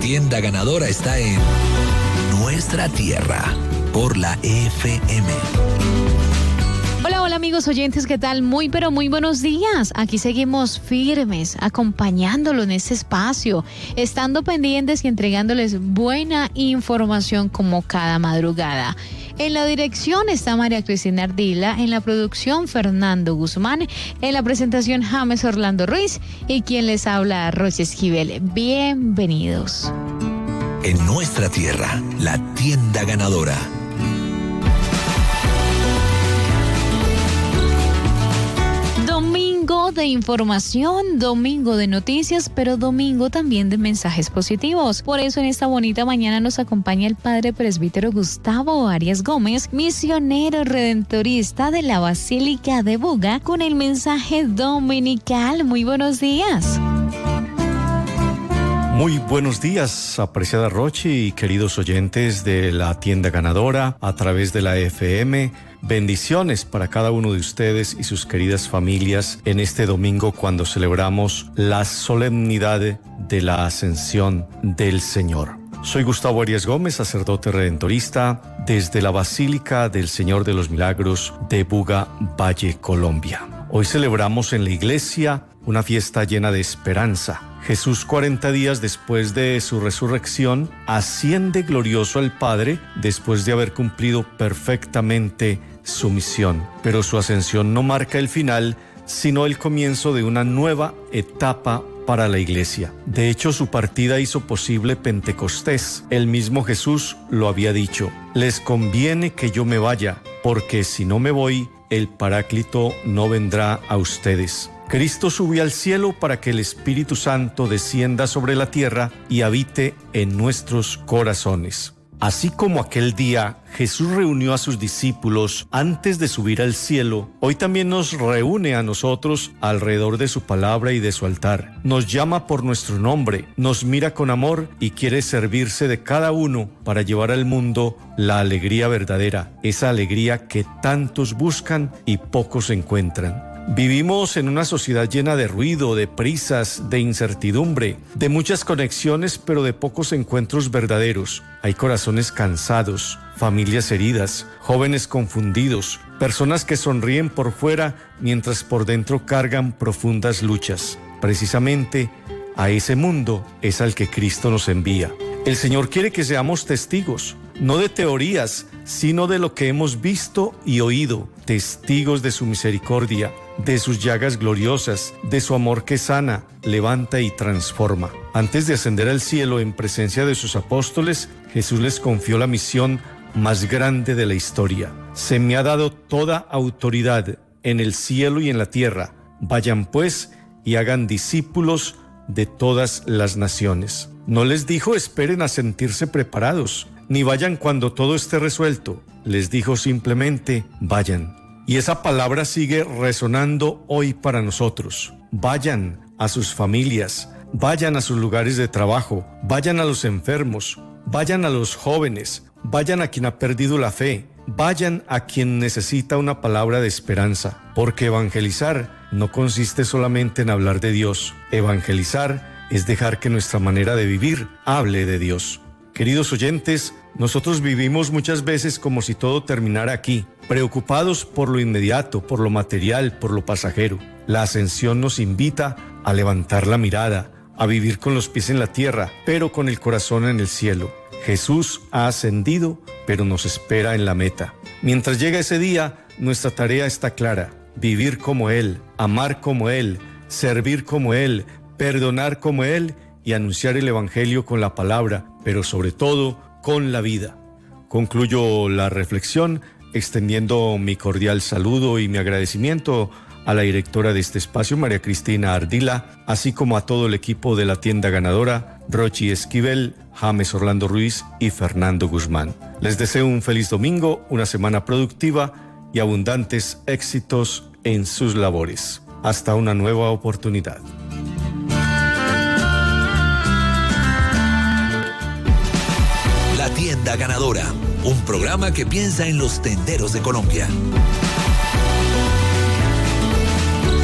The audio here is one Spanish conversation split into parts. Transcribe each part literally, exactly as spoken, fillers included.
tienda ganadora está en Nuestra Tierra, por la F M. Hola, hola amigos oyentes, ¿qué tal? Muy pero muy buenos días. Aquí seguimos firmes, acompañándolo en este espacio, estando pendientes y entregándoles buena información como cada madrugada. En la dirección está María Cristina Ardila, en la producción Fernando Guzmán, en la presentación James Orlando Ruiz y quien les habla Roche Esquivel. Bienvenidos. En Nuestra Tierra, la tienda ganadora. Domingo de información, domingo de noticias, pero domingo también de mensajes positivos. Por eso en esta bonita mañana nos acompaña el padre presbítero Gustavo Arias Gómez, misionero redentorista de la Basílica de Buga, con el mensaje dominical. Muy buenos días. Muy buenos días, apreciada Rochi y queridos oyentes de la tienda ganadora a través de la F M. Bendiciones para cada uno de ustedes y sus queridas familias en este domingo cuando celebramos la solemnidad de la ascensión del Señor. Soy Gustavo Arias Gómez, sacerdote redentorista desde la Basílica del Señor de los Milagros de Buga, Valle, Colombia. Hoy celebramos en la iglesia una fiesta llena de esperanza. Jesús, cuarenta días después de su resurrección, asciende glorioso al Padre después de haber cumplido perfectamente su misión. Pero su ascensión no marca el final, sino el comienzo de una nueva etapa para la iglesia. De hecho, su partida hizo posible Pentecostés. El mismo Jesús lo había dicho: les conviene que yo me vaya, porque si no me voy, el Paráclito no vendrá a ustedes. Cristo subió al cielo para que el Espíritu Santo descienda sobre la tierra y habite en nuestros corazones. Así como aquel día Jesús reunió a sus discípulos antes de subir al cielo, hoy también nos reúne a nosotros alrededor de su palabra y de su altar. Nos llama por nuestro nombre, nos mira con amor y quiere servirse de cada uno para llevar al mundo la alegría verdadera, esa alegría que tantos buscan y pocos encuentran. Vivimos en una sociedad llena de ruido, de prisas, de incertidumbre, de muchas conexiones, pero de pocos encuentros verdaderos. Hay corazones cansados, familias heridas, jóvenes confundidos, personas que sonríen por fuera mientras por dentro cargan profundas luchas. Precisamente a ese mundo es al que Cristo nos envía. El Señor quiere que seamos testigos, no de teorías, sino de lo que hemos visto y oído, testigos de su misericordia, de sus llagas gloriosas, de su amor que sana, levanta y transforma. Antes de ascender al cielo en presencia de sus apóstoles, Jesús les confió la misión más grande de la historia. Se me ha dado toda autoridad en el cielo y en la tierra. Vayan pues y hagan discípulos de todas las naciones. No les dijo esperen a sentirse preparados, ni vayan cuando todo esté resuelto. Les dijo simplemente vayan. Y esa palabra sigue resonando hoy para nosotros. Vayan a sus familias, vayan a sus lugares de trabajo, vayan a los enfermos, vayan a los jóvenes, vayan a quien ha perdido la fe, vayan a quien necesita una palabra de esperanza. Porque evangelizar no consiste solamente en hablar de Dios. Evangelizar es dejar que nuestra manera de vivir hable de Dios. Queridos oyentes, nosotros vivimos muchas veces como si todo terminara aquí, preocupados por lo inmediato, por lo material, por lo pasajero. La ascensión nos invita a levantar la mirada, a vivir con los pies en la tierra, pero con el corazón en el cielo. Jesús ha ascendido, pero nos espera en la meta. Mientras llega ese día, nuestra tarea está clara: vivir como Él, amar como Él, servir como Él, perdonar como Él y anunciar el Evangelio con la palabra, pero sobre todo con la vida. Concluyo la reflexión extendiendo mi cordial saludo y mi agradecimiento a la directora de este espacio, María Cristina Ardila, así como a todo el equipo de la tienda ganadora, Rochi Esquivel, James Orlando Ruiz y Fernando Guzmán. Les deseo un feliz domingo, una semana productiva y abundantes éxitos en sus labores. Hasta una nueva oportunidad. La tienda ganadora, un programa que piensa en los tenderos de Colombia.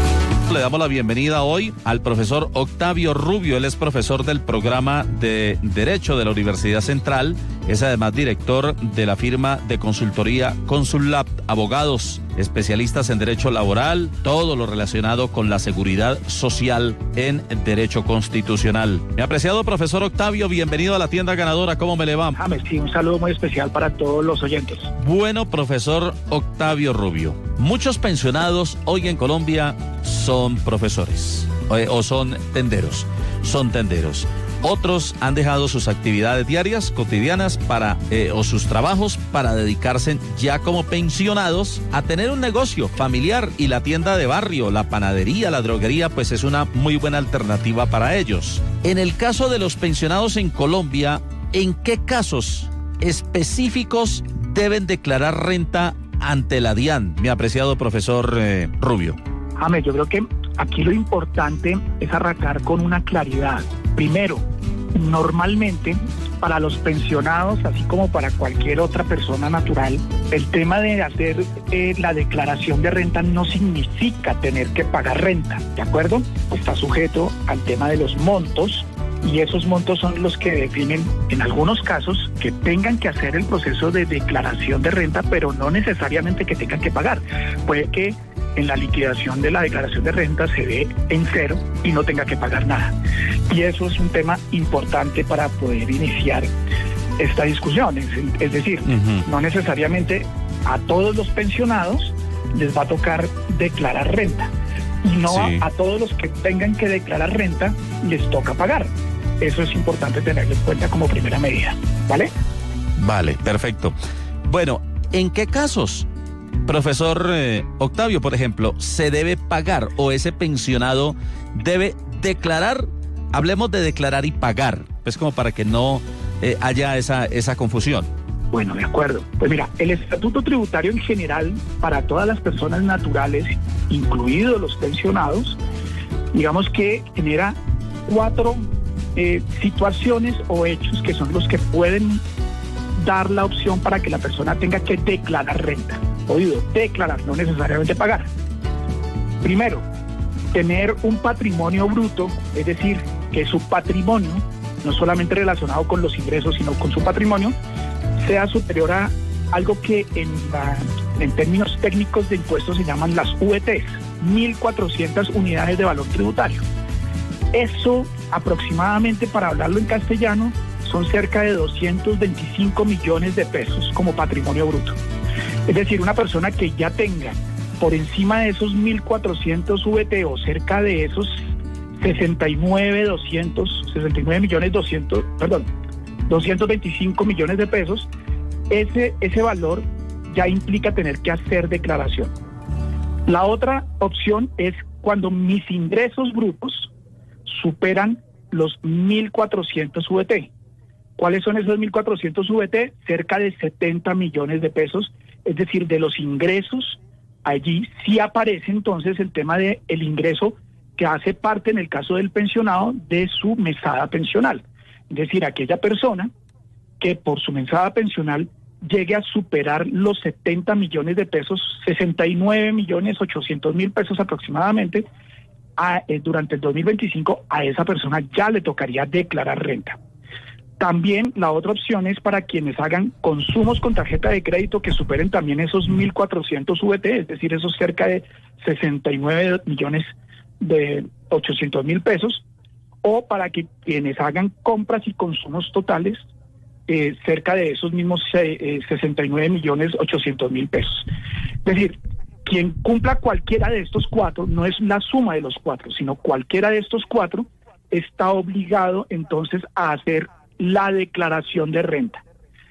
Le damos la bienvenida hoy al profesor Octavio Rubio. Él es profesor del programa de Derecho de la Universidad Central. Es además director de la firma de consultoría Consullab, abogados especialistas en derecho laboral, todo lo relacionado con la seguridad social en derecho constitucional. Mi apreciado profesor Octavio, bienvenido a la tienda ganadora. ¿Cómo me le va? James, sí, un saludo muy especial para todos los oyentes. Bueno, profesor Octavio Rubio, muchos pensionados hoy en Colombia son profesores o, o son tenderos, son tenderos. Otros han dejado sus actividades diarias, cotidianas, para eh, o sus trabajos para dedicarse ya como pensionados a tener un negocio familiar, y la tienda de barrio, la panadería, la droguería, pues es una muy buena alternativa para ellos. En el caso de los pensionados en Colombia, ¿en qué casos específicos deben declarar renta ante la DIAN, mi apreciado profesor eh, Rubio? James, yo creo que aquí lo importante es arrancar con una claridad. Primero, normalmente para los pensionados, así como para cualquier otra persona natural, el tema de hacer eh, la declaración de renta no significa tener que pagar renta, ¿de acuerdo? Está sujeto al tema de los montos, y esos montos son los que definen, en algunos casos, que tengan que hacer el proceso de declaración de renta, pero no necesariamente que tengan que pagar. Puede que en la liquidación de la declaración de renta se dé en cero y no tenga que pagar nada. Y eso es un tema importante para poder iniciar esta discusión. Es, es decir, uh-huh. no necesariamente a todos los pensionados les va a tocar declarar renta. Y no sí. a, a todos los que tengan que declarar renta les toca pagar. Eso es importante tenerlo en cuenta como primera medida. ¿Vale? Vale, perfecto. Bueno, ¿en qué casos, profesor eh, Octavio, por ejemplo, se debe pagar o ese pensionado debe declarar? Hablemos de declarar y pagar, pues como para que no eh, haya esa, esa confusión. Bueno, de acuerdo. Pues mira, el estatuto tributario en general para todas las personas naturales, incluidos los pensionados, digamos que genera cuatro eh, situaciones o hechos que son los que pueden dar la opción para que la persona tenga que declarar renta. Oído, declarar, no necesariamente pagar. Primero, tener un patrimonio bruto, es decir, que su patrimonio, no solamente relacionado con los ingresos, sino con su patrimonio, sea superior a algo que en, la, en términos técnicos de impuestos se llaman las U E Ts, mil cuatrocientas unidades de valor tributario. Eso aproximadamente, para hablarlo en castellano, son cerca de doscientos veinticinco millones de pesos como patrimonio bruto. Es decir, una persona que ya tenga por encima de esos mil cuatrocientos V T o cerca de esos sesenta y nueve millones doscientos, perdón, doscientos veinticinco millones de pesos, ese, ese valor ya implica tener que hacer declaración. La otra opción es cuando mis ingresos brutos superan los mil cuatrocientos V T. ¿Cuáles son esos mil cuatrocientos V T? Cerca de setenta millones de pesos, es decir, de los ingresos. Allí sí aparece entonces el tema del ingreso que hace parte, en el caso del pensionado, de su mesada pensional. Es decir, aquella persona que por su mesada pensional llegue a superar los setenta millones de pesos, sesenta y nueve millones ochocientos mil pesos aproximadamente, a, eh, durante el dos mil veinticinco, a esa persona ya le tocaría declarar renta. También la otra opción es para quienes hagan consumos con tarjeta de crédito que superen también esos mil cuatrocientos V T, es decir, esos cerca de sesenta y nueve millones de ochocientos mil pesos, o para que quienes hagan compras y consumos totales eh, cerca de esos mismos eh, sesenta y nueve millones ochocientos mil pesos. Es decir, quien cumpla cualquiera de estos cuatro, no es la suma de los cuatro, sino cualquiera de estos cuatro, está obligado entonces a hacer la declaración de renta.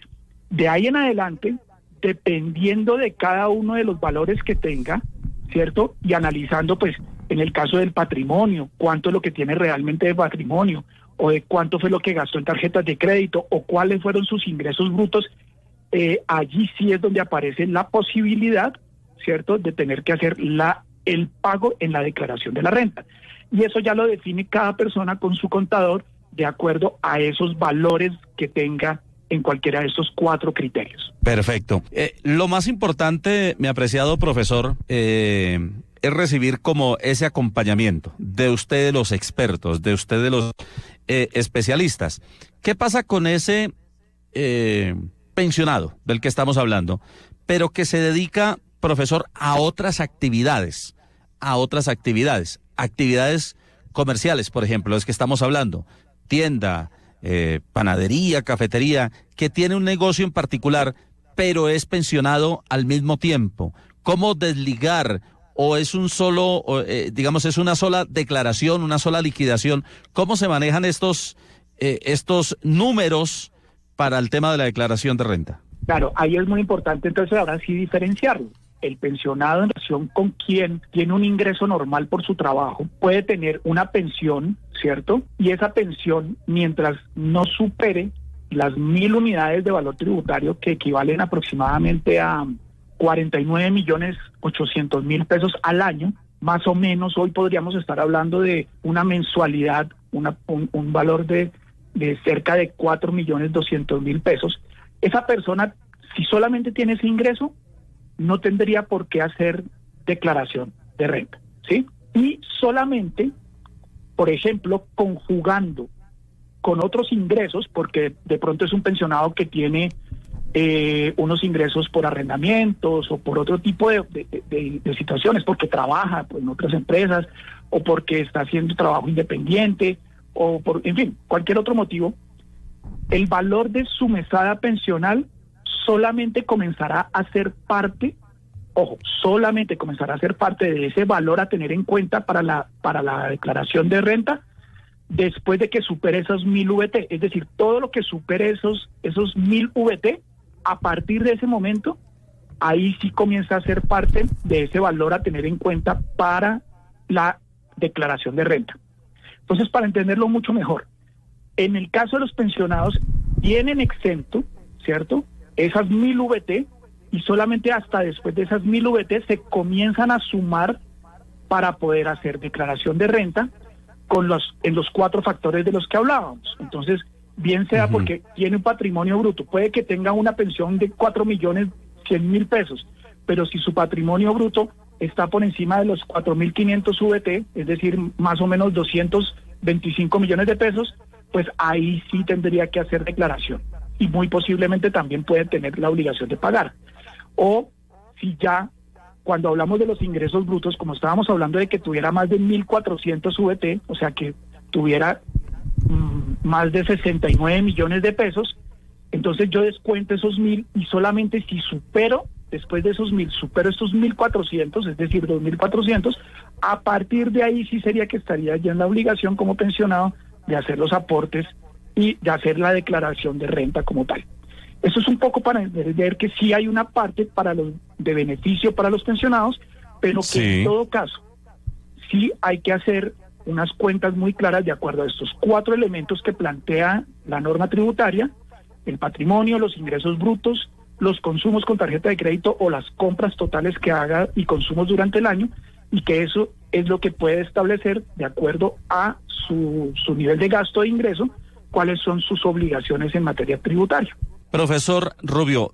De ahí en adelante, dependiendo de cada uno de los valores que tenga, ¿cierto? Y analizando, pues, en el caso del patrimonio, cuánto es lo que tiene realmente de patrimonio, o de cuánto fue lo que gastó en tarjetas de crédito, o cuáles fueron sus ingresos brutos, eh, allí sí es donde aparece la posibilidad, ¿cierto?, de tener que hacer la, el pago en la declaración de la renta. Y eso ya lo define cada persona con su contador, de acuerdo a esos valores que tenga en cualquiera de estos cuatro criterios. Perfecto. Eh, lo más importante, mi apreciado profesor, eh, es recibir como ese acompañamiento de ustedes los expertos, de ustedes los eh, especialistas. ¿Qué pasa con ese eh, pensionado del que estamos hablando, pero que se dedica, profesor, a otras actividades, a otras actividades, actividades comerciales, por ejemplo, es que estamos hablando, tienda, eh, panadería, cafetería, que tiene un negocio en particular, pero es pensionado al mismo tiempo? ¿Cómo desligar? ¿O es un solo, o, eh, digamos, es una sola declaración, una sola liquidación? ¿Cómo se manejan estos, eh, estos números para el tema de la declaración de renta? Claro, ahí es muy importante entonces ahora sí diferenciarlo. El pensionado en relación con quien tiene un ingreso normal por su trabajo puede tener una pensión, ¿cierto? Y esa pensión, mientras no supere las mil unidades de valor tributario, que equivalen aproximadamente a cuarenta y nueve millones ochocientos mil pesos al año, más o menos hoy podríamos estar hablando de una mensualidad, una, un, un valor de, de cerca de cuatro millones doscientos mil pesos. Esa persona, si solamente tiene ese ingreso, no tendría por qué hacer declaración de renta, ¿sí? Y solamente, por ejemplo, conjugando con otros ingresos, porque de pronto es un pensionado que tiene eh, unos ingresos por arrendamientos o por otro tipo de, de, de, de situaciones, porque trabaja pues, en otras empresas o porque está haciendo trabajo independiente o por, en fin, cualquier otro motivo, el valor de su mesada pensional solamente comenzará a ser parte, ojo, solamente comenzará a ser parte de ese valor a tener en cuenta para la, para la declaración de renta después de que supere esos mil V T. Es decir, todo lo que supere esos, esos mil V T, a partir de ese momento, ahí sí comienza a ser parte de ese valor a tener en cuenta para la declaración de renta. Entonces, para entenderlo mucho mejor, en el caso de los pensionados, tienen exento, ¿cierto?, esas mil V T, y solamente hasta después de esas mil V T se comienzan a sumar para poder hacer declaración de renta con los en los cuatro factores de los que hablábamos. Entonces, bien sea uh-huh. porque tiene un patrimonio bruto, puede que tenga una pensión de cuatro millones cien mil pesos, pero si su patrimonio bruto está por encima de los cuatro mil quinientos V T, es decir, más o menos doscientos veinticinco millones de pesos, pues ahí sí tendría que hacer declaración. Y muy posiblemente también puede tener la obligación de pagar. O si ya, cuando hablamos de los ingresos brutos, como estábamos hablando de que tuviera más de mil cuatrocientos V T, o sea que tuviera mmm, más de sesenta y nueve millones de pesos, entonces yo descuento esos mil y solamente si supero, después de esos mil, supero estos mil cuatrocientos, es decir, dos mil cuatrocientos, a partir de ahí sí sería que estaría ya en la obligación como pensionado de hacer los aportes y de hacer la declaración de renta como tal. Eso es un poco para ver que sí hay una parte para los de beneficio para los pensionados, pero que sí. En todo caso sí hay que hacer unas cuentas muy claras de acuerdo a estos cuatro elementos que plantea la norma tributaria: el patrimonio, los ingresos brutos, los consumos con tarjeta de crédito o las compras totales que haga y consumos durante el año, y que eso es lo que puede establecer, de acuerdo a su, su nivel de gasto e ingreso, cuáles son sus obligaciones en materia tributaria. Profesor Rubio,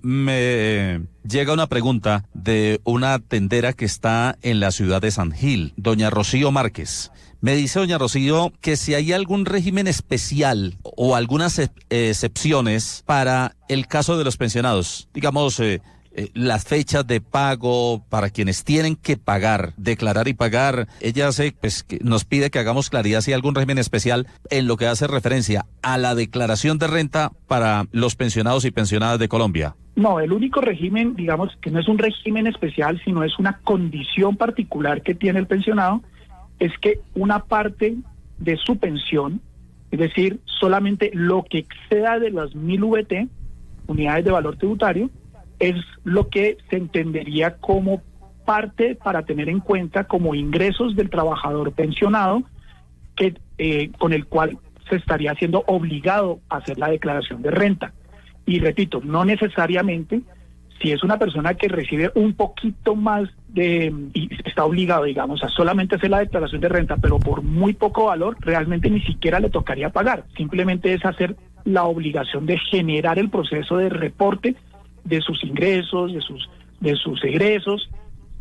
me llega una pregunta de una tendera que está en la ciudad de San Gil, doña Rocío Márquez. Me dice doña Rocío que si hay algún régimen especial o algunas ex- excepciones para el caso de los pensionados, digamos, eh, eh, las fechas de pago para quienes tienen que pagar, declarar y pagar. Ella hace, pues, que nos pide que hagamos claridad si hay algún régimen especial en lo que hace referencia a la declaración de renta para los pensionados y pensionadas de Colombia. No, el único régimen, digamos, que no es un régimen especial, sino es una condición particular que tiene el pensionado, es que una parte de su pensión, es decir, solamente lo que exceda de las mil V T, unidades de valor tributario, es lo que se entendería como parte para tener en cuenta como ingresos del trabajador pensionado, que eh, con el cual se estaría siendo obligado a hacer la declaración de renta. Y repito, no necesariamente, si es una persona que recibe un poquito más de, y está obligado, digamos, a solamente hacer la declaración de renta, pero por muy poco valor, realmente ni siquiera le tocaría pagar. Simplemente es hacer la obligación de generar el proceso de reporte de sus ingresos, de sus, de sus egresos,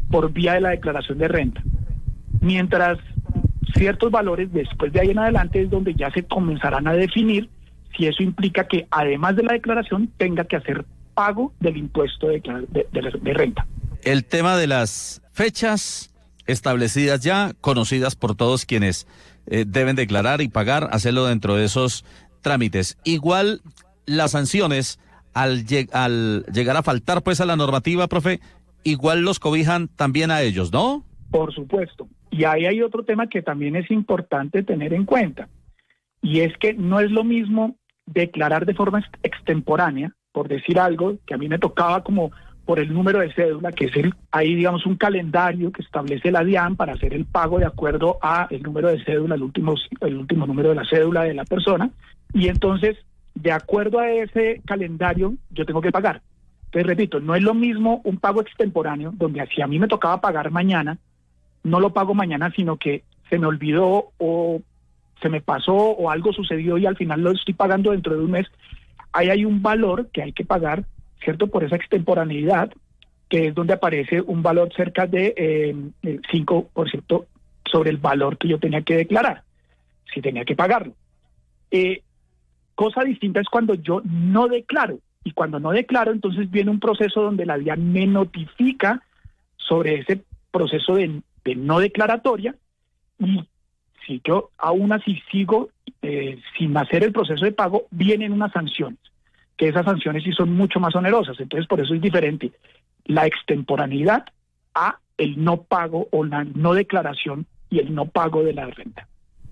por vía de la declaración de renta. Mientras ciertos valores después de ahí en adelante es donde ya se comenzarán a definir si eso implica que además de la declaración tenga que hacer pago del impuesto de, de, de, de renta. El tema de las fechas establecidas ya, conocidas por todos quienes eh, deben declarar y pagar, hacerlo dentro de esos trámites. Igual las sanciones al, lleg- al llegar a faltar pues a la normativa, profe, igual los cobijan también a ellos, ¿no? Por supuesto. Y ahí hay otro tema que también es importante tener en cuenta, y es que no es lo mismo declarar de forma extemporánea, por decir algo, que a mí me tocaba como por el número de cédula, que es el, hay digamos un calendario que establece la DIAN para hacer el pago de acuerdo a el número de cédula, el último, el último número de la cédula de la persona, y entonces, de acuerdo a ese calendario, yo tengo que pagar. Entonces, repito, no es lo mismo un pago extemporáneo, donde si a mí me tocaba pagar mañana, no lo pago mañana, sino que se me olvidó o se me pasó o algo sucedió y al final lo estoy pagando dentro de un mes. Ahí hay un valor que hay que pagar, ¿cierto? Por esa extemporaneidad, que es donde aparece un valor cerca de eh, el cinco por ciento sobre el valor que yo tenía que declarar, si tenía que pagarlo. Eh, cosa distinta es cuando yo no declaro, y cuando no declaro, entonces viene un proceso donde la DIAN me notifica sobre ese proceso de, de no declaratoria, y si yo aún así sigo eh, sin hacer el proceso de pago, vienen unas sanciones, que esas sanciones sí son mucho más onerosas. Entonces, por eso es diferente la extemporaneidad a el no pago o la no declaración y el no pago de la renta.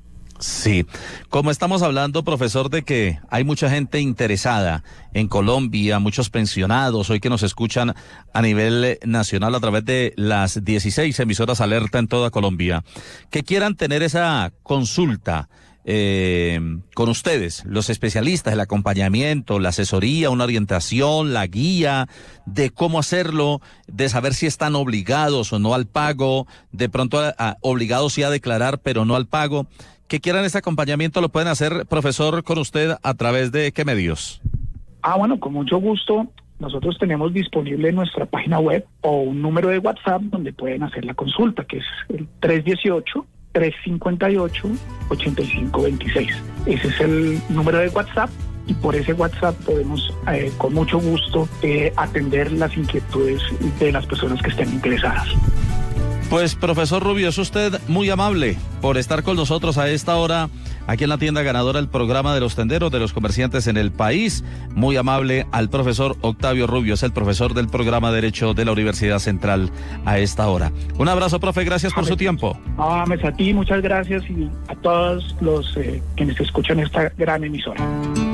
Sí, como estamos hablando, profesor, de que hay mucha gente interesada en Colombia, muchos pensionados hoy que nos escuchan a nivel nacional a través de las dieciséis emisoras Alerta en toda Colombia, que quieran tener esa consulta eh, con ustedes, los especialistas, el acompañamiento, la asesoría, una orientación, la guía de cómo hacerlo, de saber si están obligados o no al pago, de pronto a, a, obligados sí a declarar pero no al pago. Que quieran ese acompañamiento, lo pueden hacer, profesor, con usted a través de ¿qué medios? Ah, bueno, con mucho gusto. Nosotros tenemos disponible nuestra página web o un número de WhatsApp donde pueden hacer la consulta, que es el tres uno ocho, tres cinco ocho, ocho cinco dos seis. Ese es el número de WhatsApp y por ese WhatsApp podemos eh, con mucho gusto eh, atender las inquietudes de las personas que estén interesadas. Pues, profesor Rubio, es usted muy amable por estar con nosotros a esta hora aquí en la tienda ganadora, el programa de los tenderos, de los comerciantes en el país. Muy amable al profesor Octavio Rubio, es el profesor del programa Derecho de la Universidad Central a esta hora. Un abrazo, profe, gracias por su tiempo. Ah, pues a ti, muchas gracias, y a todos los eh, quienes escuchan esta gran emisora.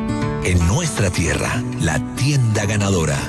En nuestra tierra, la tienda ganadora.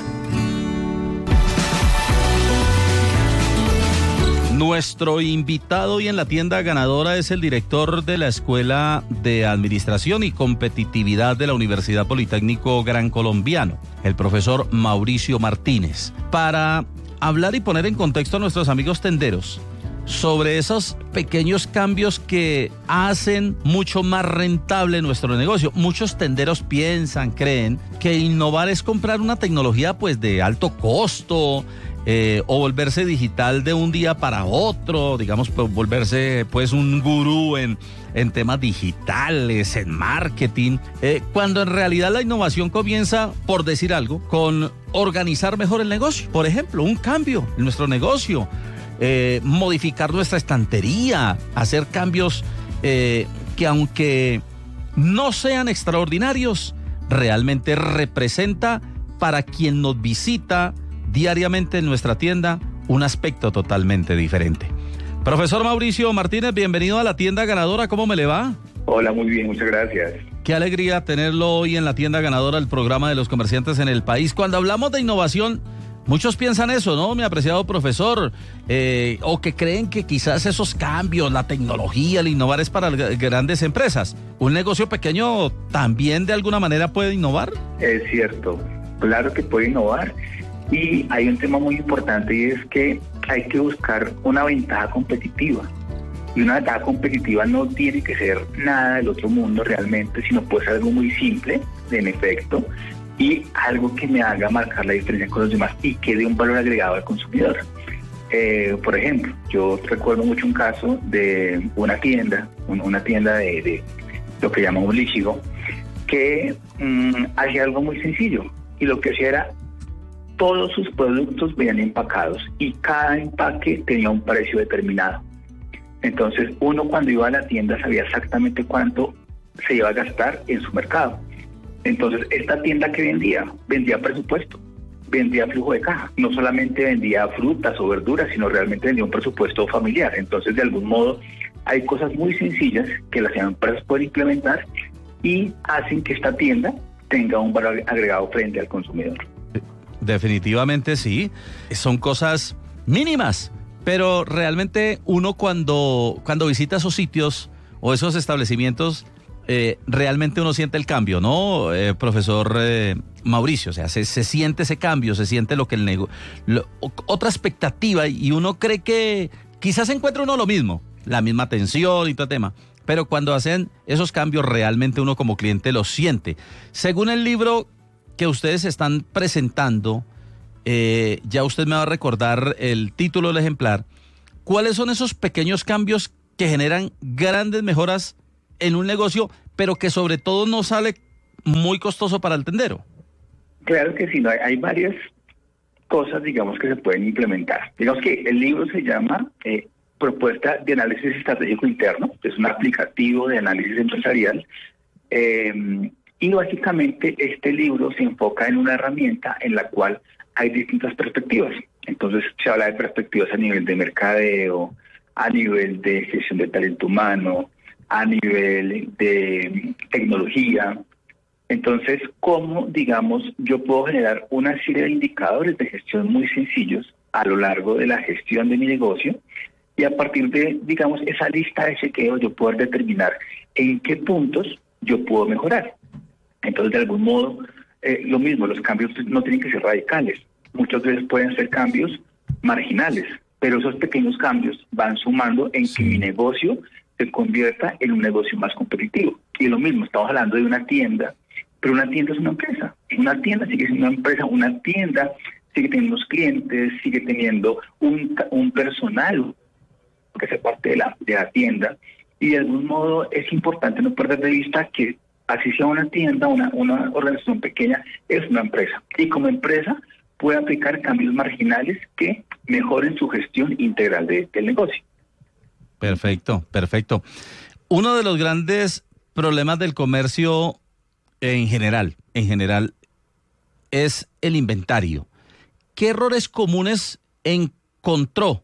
Nuestro invitado hoy en la tienda ganadora es el director de la Escuela de Administración y Competitividad de la Universidad Politécnico Gran Colombiano, el profesor Mauricio Martínez, para hablar y poner en contexto a nuestros amigos tenderos sobre esos pequeños cambios que hacen mucho más rentable nuestro negocio. Muchos tenderos piensan, creen que innovar es comprar una tecnología pues de alto costo, Eh, o volverse digital de un día para otro, digamos, pues, volverse pues un gurú en, en temas digitales, en marketing, eh, cuando en realidad la innovación comienza, por decir algo, con organizar mejor el negocio. Por ejemplo, un cambio en nuestro negocio, eh, modificar nuestra estantería, hacer cambios eh, que aunque no sean extraordinarios, realmente representa para quien nos visita diariamente en nuestra tienda un aspecto totalmente diferente. Profesor Mauricio Martínez, bienvenido a la tienda ganadora, ¿cómo me le va? Hola, muy bien, muchas gracias. Qué alegría tenerlo hoy en la tienda ganadora, el programa de los comerciantes en el país. Cuando hablamos de innovación, muchos piensan eso, ¿no, mi apreciado profesor? Eh, o que creen que quizás esos cambios, la tecnología, el innovar es para grandes empresas. ¿Un negocio pequeño también de alguna manera puede innovar? Es cierto, claro que puede innovar. Y hay un tema muy importante, y es que hay que buscar una ventaja competitiva. Y una ventaja competitiva no tiene que ser nada del otro mundo realmente, sino puede ser algo muy simple, en efecto, y algo que me haga marcar la diferencia con los demás y que dé un valor agregado al consumidor. Eh, por ejemplo, yo recuerdo mucho un caso de una tienda, un, una tienda de, de lo que llaman un Lichigo, que mmm, hacía algo muy sencillo, y lo que hacía era, todos sus productos venían empacados y cada empaque tenía un precio determinado. Entonces uno cuando iba a la tienda sabía exactamente cuánto se iba a gastar en su mercado. Entonces esta tienda que vendía, vendía presupuesto, vendía flujo de caja, no solamente vendía frutas o verduras, sino realmente vendía un presupuesto familiar. Entonces de algún modo hay cosas muy sencillas que las empresas pueden implementar y hacen que esta tienda tenga un valor agregado frente al consumidor. Definitivamente sí, son cosas mínimas, pero realmente uno cuando, cuando visita esos sitios o esos establecimientos, eh, realmente uno siente el cambio, ¿no, eh, profesor eh, Mauricio? O sea, se, se siente ese cambio, se siente lo que el negocio, otra expectativa, y uno cree que quizás encuentre uno lo mismo, la misma atención y todo el tema, pero cuando hacen esos cambios realmente uno como cliente lo siente. Según el libro que ustedes están presentando, eh, ya usted me va a recordar el título del ejemplar, ¿cuáles son esos pequeños cambios que generan grandes mejoras en un negocio, pero que sobre todo no sale muy costoso para el tendero? Claro que sí, no, hay, hay varias cosas, digamos, que se pueden implementar. Digamos que el libro se llama eh, Propuesta de Análisis Estratégico Interno, es un aplicativo de análisis empresarial, eh, y básicamente este libro se enfoca en una herramienta en la cual hay distintas perspectivas. Entonces se habla de perspectivas a nivel de mercadeo, a nivel de gestión de talento humano, a nivel de tecnología. Entonces, ¿cómo, digamos, yo puedo generar una serie de indicadores de gestión muy sencillos a lo largo de la gestión de mi negocio? Y a partir de, digamos, esa lista de chequeo, yo puedo determinar en qué puntos yo puedo mejorar. Entonces, de algún modo, eh, lo mismo, los cambios no tienen que ser radicales. Muchas veces pueden ser cambios marginales, pero esos pequeños cambios van sumando en que mi negocio se convierta en un negocio más competitivo. Y lo mismo, estamos hablando de una tienda, pero una tienda es una empresa. Una tienda sigue siendo una empresa, una tienda sigue teniendo unos clientes, sigue teniendo un, un personal que hace parte de la, de la tienda. Y de algún modo es importante no perder de vista que así sea una tienda, una, una organización pequeña, es una empresa. Y como empresa puede aplicar cambios marginales que mejoren su gestión integral de, del negocio. Perfecto, perfecto. Uno de los grandes problemas del comercio en general, en general, es el inventario. ¿Qué errores comunes encontró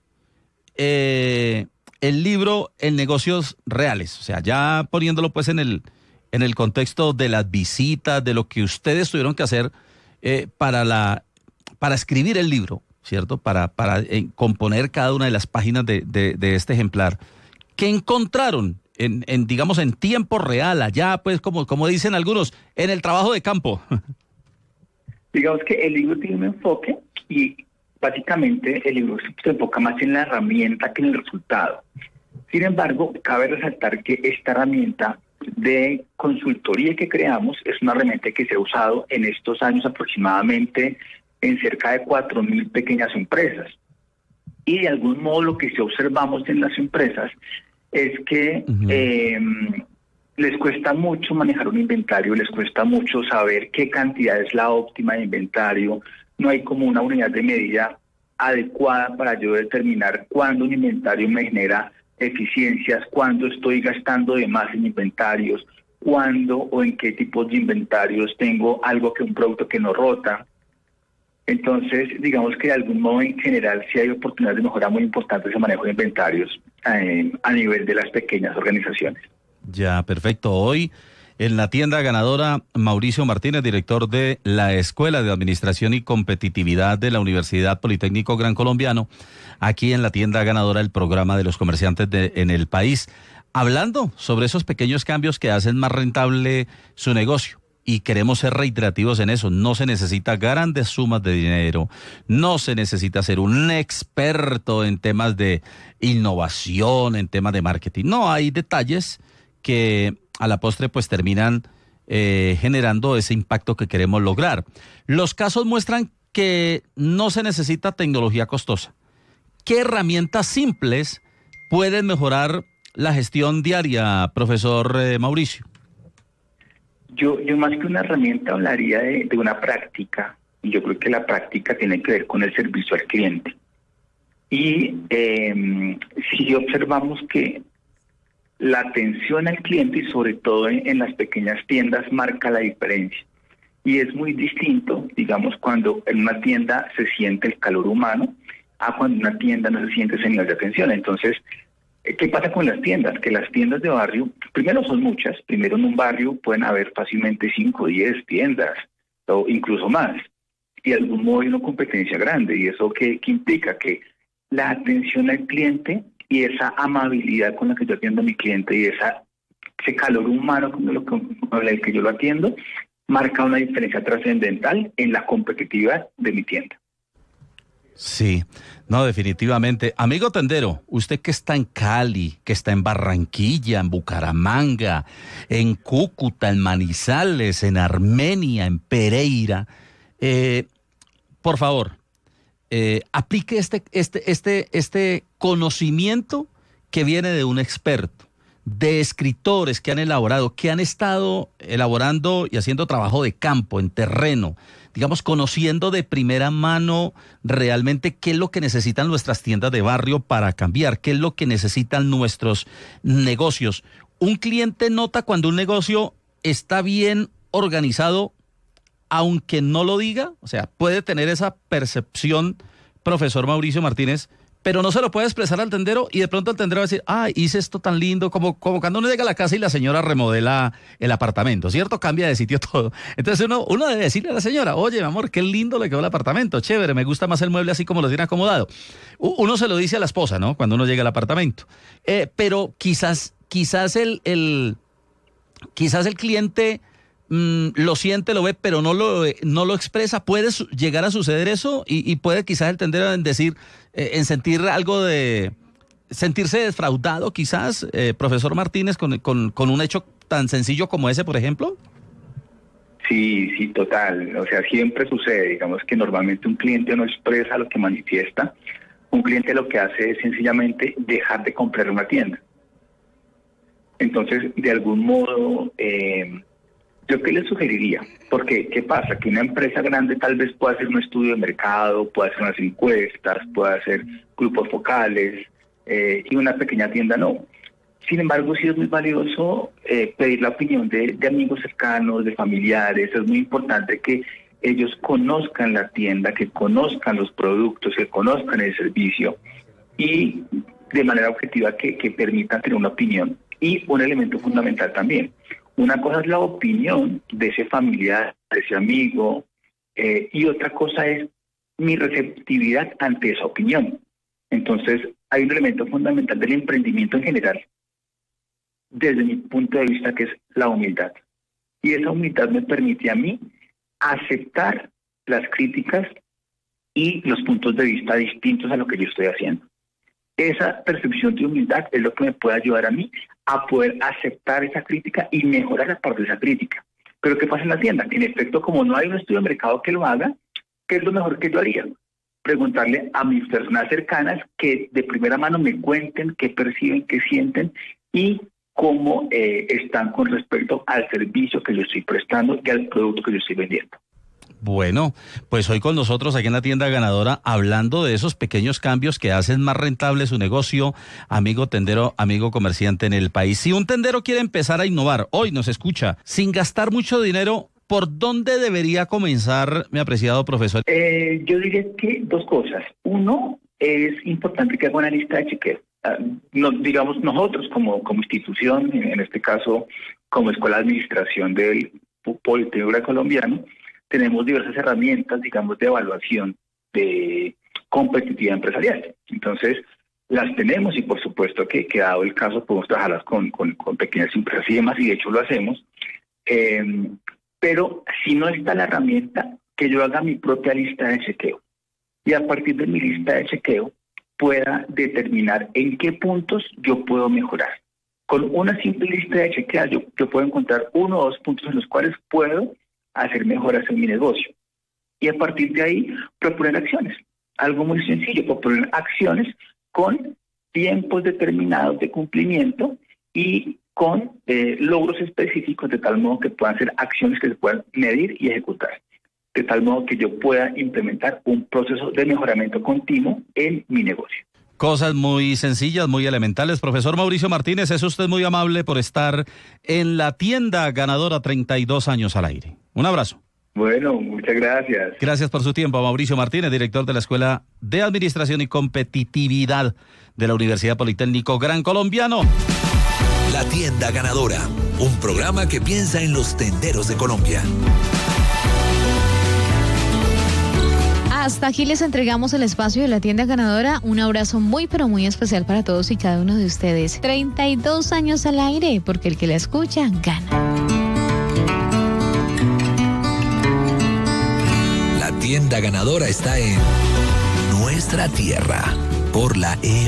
eh, el libro en negocios reales? O sea, ya poniéndolo pues en el, en el contexto de las visitas, de lo que ustedes tuvieron que hacer eh, para, la, para escribir el libro, ¿cierto? Para, para eh, componer cada una de las páginas de, de, de este ejemplar. ¿Qué encontraron en, en, digamos, en tiempo real, allá, pues, como, como dicen algunos, en el trabajo de campo? Digamos que el libro tiene un enfoque y básicamente el libro se enfoca más en la herramienta que en el resultado. Sin embargo, cabe resaltar que esta herramienta de consultoría que creamos es una herramienta que se ha usado en estos años aproximadamente en cerca de cuatro mil pequeñas empresas. Y de algún modo lo que sí observamos en las empresas es que uh-huh. eh, les cuesta mucho manejar un inventario, les cuesta mucho saber qué cantidad es la óptima de inventario. No hay como una unidad de medida adecuada para yo determinar cuándo un inventario me genera eficiencias, cuándo estoy gastando de más en inventarios, cuándo o en qué tipos de inventarios tengo algo que un producto que no rota. Entonces, digamos que de algún modo en general sí hay oportunidades de mejora muy importantes en manejo de inventarios eh, a nivel de las pequeñas organizaciones. Ya, perfecto. Hoy en la tienda ganadora, Mauricio Martínez, director de la Escuela de Administración y Competitividad de la Universidad Politécnico Gran Colombiano, aquí en la tienda ganadora, el programa de los comerciantes de, en el país, hablando sobre esos pequeños cambios que hacen más rentable su negocio. Y queremos ser reiterativos en eso. No se necesita grandes sumas de dinero, no se necesita ser un experto en temas de innovación, en temas de marketing. No, hay detalles que a la postre pues terminan eh, generando ese impacto que queremos lograr. Los casos muestran que no se necesita tecnología costosa, ¿qué herramientas simples pueden mejorar la gestión diaria, profesor eh, Mauricio? Yo, yo más que una herramienta hablaría de, de una práctica, y yo creo que la práctica tiene que ver con el servicio al cliente. Y eh, si observamos que la atención al cliente, y sobre todo en, en las pequeñas tiendas, marca la diferencia. Y es muy distinto, digamos, cuando en una tienda se siente el calor humano, a cuando en una tienda no se siente ese nivel de atención. Entonces, ¿qué pasa con las tiendas? Que las tiendas de barrio, primero son muchas, primero en un barrio pueden haber fácilmente cinco, diez tiendas, o incluso más, y de algún modo hay una competencia grande, y eso que, que implica que la atención al cliente y esa amabilidad con la que yo atiendo a mi cliente y esa, ese calor humano con, lo, con el que yo lo atiendo, marca una diferencia trascendental en la competitividad de mi tienda. Sí, no, definitivamente. Amigo tendero, usted que está en Cali, que está en Barranquilla, en Bucaramanga, en Cúcuta, en Manizales, en Armenia, en Pereira, eh, por favor, eh, aplique este, este, este, este conocimiento que viene de un experto, de escritores que han elaborado, que han estado elaborando y haciendo trabajo de campo, en terreno, digamos, conociendo de primera mano realmente qué es lo que necesitan nuestras tiendas de barrio para cambiar, qué es lo que necesitan nuestros negocios. Un cliente nota cuando un negocio está bien organizado, aunque no lo diga, o sea, puede tener esa percepción, profesor Mauricio Martínez, pero no se lo puede expresar al tendero y de pronto el tendero va a decir, ah, hice esto tan lindo, como, como cuando uno llega a la casa y la señora remodela el apartamento, ¿cierto? Cambia de sitio todo. Entonces uno, uno debe decirle a la señora, oye, mi amor, qué lindo le quedó el apartamento, chévere, me gusta más el mueble así como lo tiene acomodado. Uno se lo dice a la esposa, ¿no? Cuando uno llega al apartamento. Eh, pero quizás, quizás el, el, quizás el cliente mm, lo siente, lo ve, pero no lo, no lo expresa. Puede su- llegar a suceder eso y, y puede quizás el tendero en decir, en sentir algo de, sentirse defraudado quizás, eh, profesor Martínez, con, con, con un hecho tan sencillo como ese, por ejemplo? Sí, sí, total. O sea, siempre sucede, digamos que normalmente un cliente no expresa lo que manifiesta. Un cliente lo que hace es sencillamente dejar de comprar una tienda. Entonces, de algún modo, eh, ¿yo qué le sugeriría? Porque, ¿qué pasa? Que una empresa grande tal vez pueda hacer un estudio de mercado, pueda hacer unas encuestas, pueda hacer grupos focales, eh, y una pequeña tienda no. Sin embargo, sí es muy valioso eh, pedir la opinión de, de amigos cercanos, de familiares. Es muy importante que ellos conozcan la tienda, que conozcan los productos, que conozcan el servicio y de manera objetiva que, que permitan tener una opinión. Y un elemento fundamental también. Una cosa es la opinión de ese familiar, de ese amigo, eh, y otra cosa es mi receptividad ante esa opinión. Entonces, hay un elemento fundamental del emprendimiento en general, desde mi punto de vista, que es la humildad. Y esa humildad me permite a mí aceptar las críticas y los puntos de vista distintos a lo que yo estoy haciendo. Esa percepción de humildad es lo que me puede ayudar a mí a poder aceptar esa crítica y mejorar a partir de esa crítica. Pero ¿qué pasa en la tienda? En efecto, como no hay un estudio de mercado que lo haga, ¿qué es lo mejor que yo haría? Preguntarle a mis personas cercanas que de primera mano me cuenten qué perciben, qué sienten y cómo eh, están con respecto al servicio que yo estoy prestando y al producto que yo estoy vendiendo. Bueno, pues hoy con nosotros aquí en la tienda ganadora, hablando de esos pequeños cambios que hacen más rentable su negocio, amigo tendero, amigo comerciante en el país. Si un tendero quiere empezar a innovar, hoy nos escucha, sin gastar mucho dinero, ¿por dónde debería comenzar, mi apreciado profesor? Eh, yo diría que dos cosas. Uno, es importante que haga una lista de chequeo. Uh, no, digamos, nosotros como, como institución, en, en este caso como Escuela de Administración del Politécnico Colombiano, tenemos diversas herramientas, digamos, de evaluación de competitividad empresarial. Entonces, las tenemos y por supuesto que, que dado el caso, podemos trabajarlas con, con, con pequeñas empresas y demás, y de hecho lo hacemos. Eh, pero si no está la herramienta, que yo haga mi propia lista de chequeo. Y a partir de mi lista de chequeo, pueda determinar en qué puntos yo puedo mejorar. Con una simple lista de chequeo, yo, yo puedo encontrar uno o dos puntos en los cuales puedo hacer mejoras en mi negocio. Y a partir de ahí, proponer acciones. algo muy sencillo, proponer acciones con tiempos determinados de cumplimiento y con eh, logros específicos, de tal modo que puedan ser acciones que se puedan medir y ejecutar, de tal modo que yo pueda implementar un proceso de mejoramiento continuo en mi negocio. Cosas muy sencillas, muy elementales. Profesor Mauricio Martínez, es usted muy amable por estar en la tienda ganadora, treinta y dos años al aire. Un abrazo. Bueno, muchas gracias. Gracias por su tiempo, Mauricio Martínez, director de la Escuela de Administración y Competitividad de la Universidad Politécnico Gran Colombiano. La tienda ganadora, un programa que piensa en los tenderos de Colombia. Hasta aquí les entregamos el espacio de la tienda ganadora. Un abrazo muy pero muy especial para todos y cada uno de ustedes. treinta y dos años al aire, porque el que la escucha gana. La tienda ganadora está en nuestra tierra por la E.